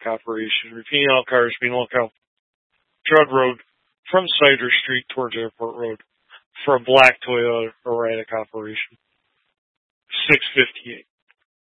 Rydick operation. Repeating all cars being looked out Drug Road from Cider Street towards Airport Road for a black Toyota Rydick operation. 6:58.